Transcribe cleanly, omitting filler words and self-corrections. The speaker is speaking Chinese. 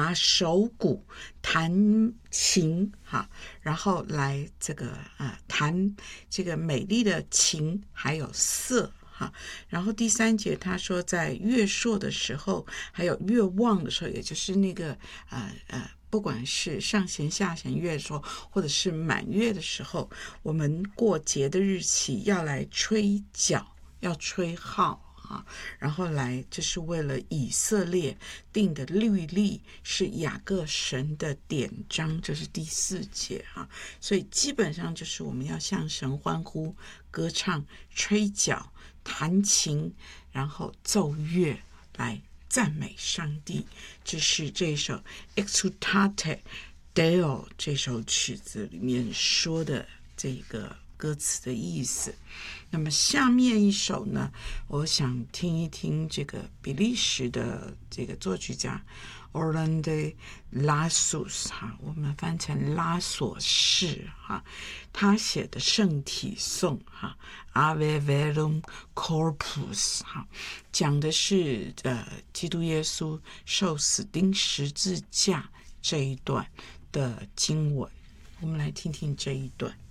打手鼓、弹琴哈，然后来这个弹这个美丽的琴，还有色。然后第3节他说，在月朔的时候，还有月望的时候，也就是那个不管是上弦下弦月的时候，或者是满月的时候，我们过节的日期要来吹角，要吹号。然后来，这是为了以色列定的律例，是雅各神的典章，这是第4节所以基本上就是我们要向神欢呼、歌唱、吹角、弹琴，然后奏乐来赞美上帝。这是这首 Exultate Deo 这首曲子里面说的这个歌词的意思。那么下面一首呢，我想听一听这个比利时的这个作曲家 Orlando Lassus 我们翻成拉索士他写的圣体颂Ave Verum Corpus 讲的是基督耶稣受死钉十字架这一段的经文。我们来听听这一段。